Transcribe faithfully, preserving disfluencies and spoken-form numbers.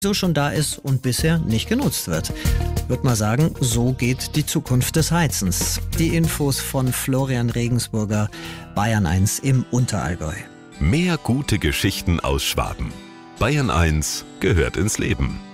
so schon da ist und bisher nicht genutzt wird. Würde mal sagen, so geht die Zukunft des Heizens. Die Infos von Florian Regensburger, Bayern eins im Unterallgäu. Mehr gute Geschichten aus Schwaben. Bayern eins gehört ins Leben.